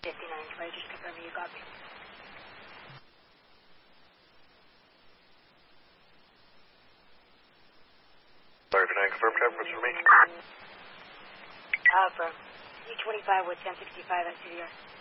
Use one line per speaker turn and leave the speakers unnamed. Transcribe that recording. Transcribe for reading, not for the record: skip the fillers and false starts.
5920, just confirming you got me.
Sorry, 59, confirm traffic was for me.
From C25 with 1065 at CDR.